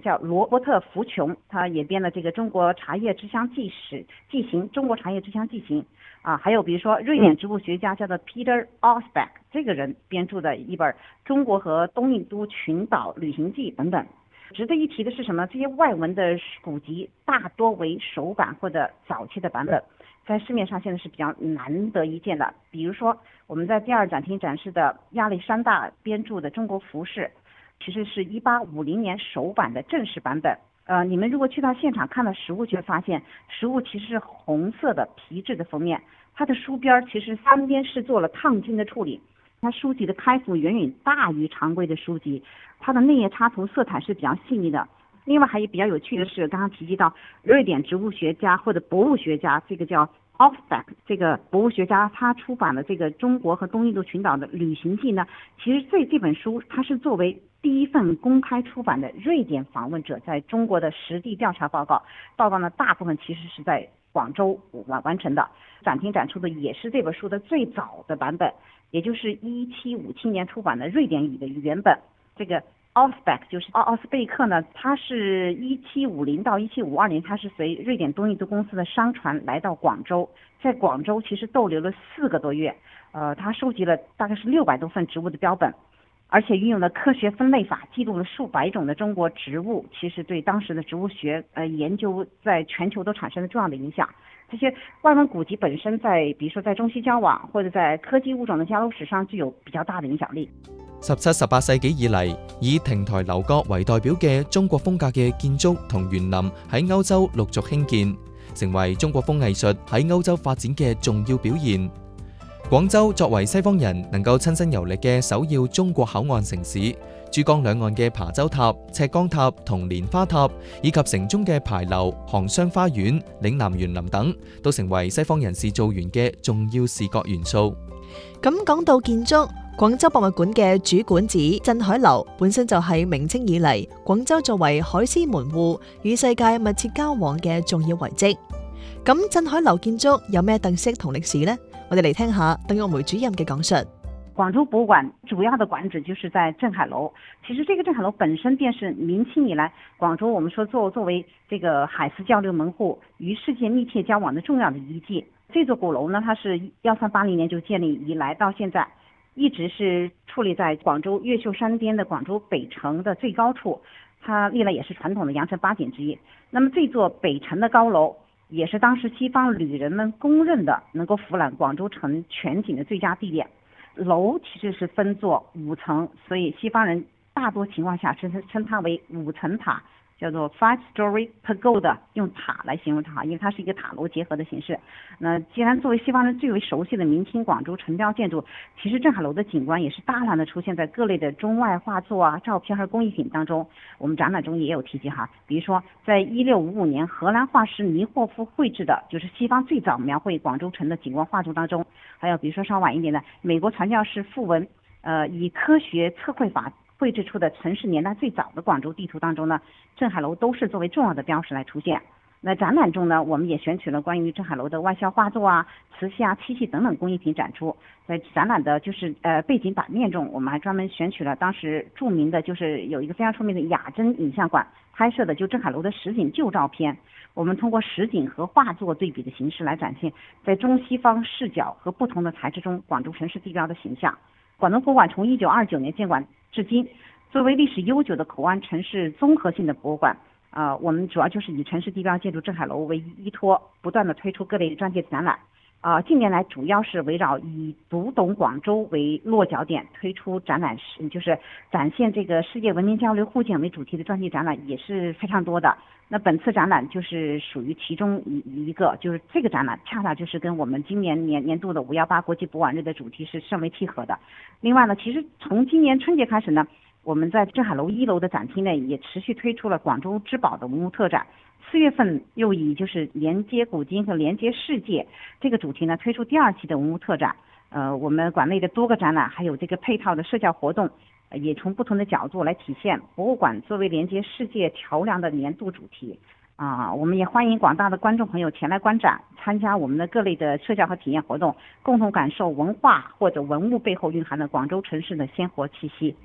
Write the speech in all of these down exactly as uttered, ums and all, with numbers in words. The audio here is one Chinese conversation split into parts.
叫罗伯特·福琼，他也编了这个《中国茶叶之乡纪史纪行》《中国茶叶之乡纪行》啊，还有比如说瑞典植物学家叫做 Peter Osbeck 这个人编著的一本《中国和东印度群岛旅行记》等等。值得一提的是什么？这些外文的古籍大多为手版或者早期的版本，在市面上现在是比较难得一见的。比如说我们在第二展厅展示的亚历山大编著的《中国服饰》，其实是一八五零年首版的正式版本。呃，你们如果去到现场看到实物，就会发现实物其实是红色的皮质的封面，它的书边其实三边是做了烫金的处理。它书籍的开幅远远大于常规的书籍，它的内页插图色彩是比较细腻的。另外还有比较有趣的是，刚刚提及到瑞典植物学家或者博物学家，这个叫 Osbeck 这个博物学家，他出版的这个中国和东印度群岛的旅行记呢，其实这这本书它是作为第一份公开出版的瑞典访问者在中国的实地调查报告，报告呢大部分其实是在广州完完成的。展厅展出的也是这本书的最早的版本，也就是一七五七年出版的瑞典语的原本。这个奥斯贝克就是奥奥斯贝克呢，他是一七五零到一七五二年，他是随瑞典东印度公司的商船来到广州，在广州其实逗留了四个多月，呃，他收集了大概是六百多份植物的标本，而且运用了科学分类法，记录了数百种的中国植物，其实对当时的植物学呃研究在全球都产生了重要的影响。这些外文古籍本身在比如說在中西交往或者在科技物種嘅交流史上具有比較大的影響力。 十七、十八世紀以嚟，以亭台樓閣為代表嘅中國風格嘅建築同園林喺歐洲陸續興建，成為中國風藝術喺歐洲發展嘅重要表現。廣州作為西方人能夠親身遊歷嘅首要中國口岸城市，珠江兩岸嘅琶洲塔、赤崗塔同蓮花塔，以及城中嘅牌樓、航商花園、嶺南園林等，都成為西方人士造園嘅重要視覺元素。 咁講到建築，廣州博物館嘅主館址鎮海樓本身就係明清以嚟廣州作為海絲門戶與世界密切交往嘅重要遺跡。咁鎮海樓建築有咩特色同歷史呢？我哋嚟聽下鄧玉梅主任嘅講述。 廣州博物館主要的館址就是在鎮海樓，其實這個鎮海樓本身便是明清以來廣州我們說作作為這個海絲交流門戶與世界密切交往的重要的遺跡。這座古樓呢，它是一三八零年就建立以來到現在，一直是矗立在廣州越秀山巔的廣州北城的最高處，它歷來也是傳統的羊城八景之一。那麼這座北城的高樓也是當時西方旅人們公認的能夠俯瞰廣州城全景的最佳地點。樓其實是分作五層，所以西方人大多情況下稱稱它為五層塔，叫做 five story pagoda， 用塔來形容它，因為它是一個塔樓結合的形式。那既然作為西方人最為熟悉的明清廣州城標建築，其實鎮海樓的景觀也是大量的出現在各類的中外畫作啊、照片和工藝品當中。我們展覽中也有提及哈，比如說在一六五五年荷蘭畫師尼霍夫繪製的，就是西方最早描繪廣州城的景觀畫作當中，還有比如說稍晚一點的美國傳教士傅文，呃，以科學測繪法繪製出的城市年代最早的廣州地圖當中呢，鎮海樓都是作為重要的標識來出現。那展覽中呢，我們也選取了關於鎮海樓的外銷畫作啊、瓷器啊、漆器等等工藝品展出。在展覽的就是呃背景版面中，我們還專門選取了當時著名的，就是有一個非常出名的雅真影像館拍攝的就鎮海樓的實景舊照片。我們通過實景和畫作對比的形式來展現在中西方視角和不同的材質中廣州城市地標的形象。廣東博物館從一九二九年建館至今，作為歷史悠久的口岸城市綜合性的博物館，啊、呃，我們主要就是以城市地標建築鎮海樓為依托，不斷的推出各類專題展覽。啊、呃，近年來主要是圍繞以讀懂廣州為落腳點，推出展覽，就是展現這個世界文明交流互鑑為主題的專題展覽也是非常多的。那本次展覽就是屬於其中一一個，就是這個展覽恰恰就是跟我們今年年年度的五幺八國際博覽日的主題是甚為契合的。另外呢，其實從今年春節開始呢，我們在鎮海樓一樓的展廳內也持續推出了廣州之寶的文物特展。四月份又以就是連接古今和連接世界這個主題呢，推出第二期的文物特展。呃，我們館內的多個展覽還有這個配套的社交活動，也從不同的角度來體現博物館作為連接世界橋樑的年度主題。啊、呃，我們也歡迎廣大的觀眾朋友前來觀展，參加我們的各類的社交和體驗活動，共同感受文化或者文物背後蘊含的廣州城市的鮮活氣息。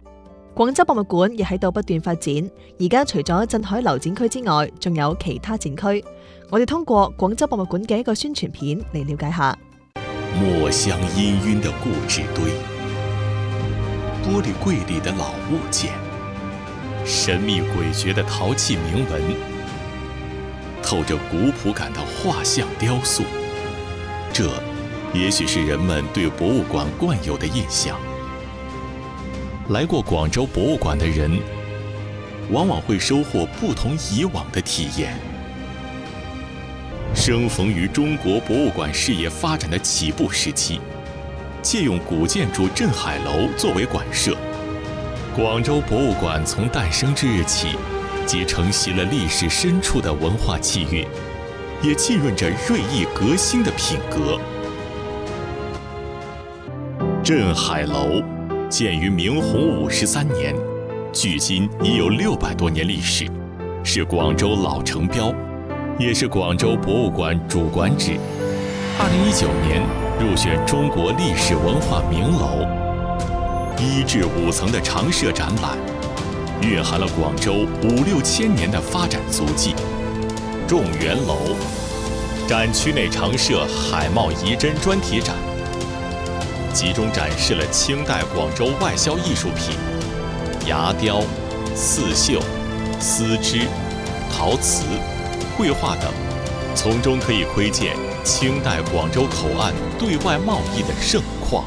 廣州博物館亦喺度不斷發展，而家除咗鎮海樓展區之外，仲有其他展區。我哋通過廣州博物館嘅一個宣傳片嚟了解下。 墨香氤氲的故紙堆，玻璃櫃裏的老物件，神秘詭譎的陶器銘文，透着古樸感的畫像雕塑，這也許是人們對博物館慣有的印象。來過廣州博物館的人，往往會收穫不同以往的體驗。生逢於中國博物館事業發展的起步時期，借用古建築鎮海樓作為館舍，廣州博物館從誕生之日起，即承襲了歷史深處的文化氣韻，也浸潤着銳意革新的品格。鎮海樓建於明洪五十三年，距今已有六百多年歷史，是廣州老城標，也是廣州博物館主館址。二零一九年入選中國歷史文化名樓，一至五層的常設展覽，蘊含了廣州五六千年的發展足跡。眾源樓展區內常設海貌遺珍專題展，集中展示了清代廣州外銷藝術品、牙雕、刺繡、絲織、陶瓷、繪畫等，從中可以窺見清代廣州口岸對外貿易的盛況。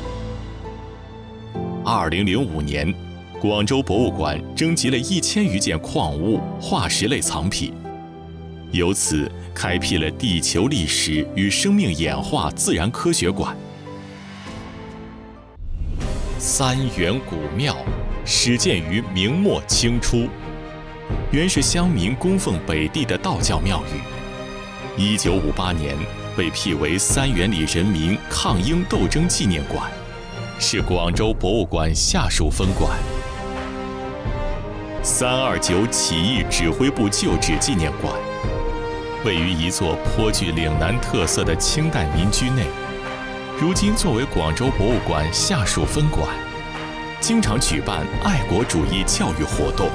二零零五年，廣州博物館徵集了一千餘件礦物、化石類藏品，由此開闢了地球歷史與生命演化自然科學館。三元古廟始建於明末清初，原是鄉民供奉北帝的道教廟宇。一九五八年被辟為三元里人民抗英鬥爭紀念館，是廣州博物館下屬分館。三二九起義指揮部舊址紀念館位於一座頗具嶺南特色的清代民居內，如今作為廣州博物館下屬分館，經常舉辦愛國主義教育活動。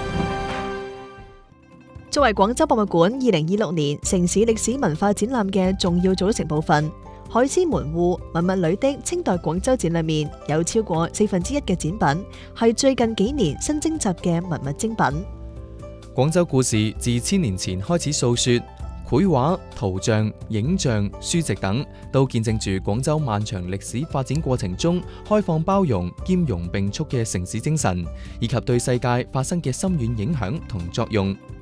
作為廣州博物館二零二六年城市歷史文化展覽嘅重要組成部分，海獅門戶文物旅的清代廣州展裏面有超過四分之一嘅展品係最近幾年新徵集嘅文物精品。 廣州故事自千年前開始訴說，繪畫、圖像、影像、書籍等都見證住廣州漫長歷史發展過程中開放包容、兼容並蓄嘅城市精神，以及對世界發生嘅深遠影響同作用。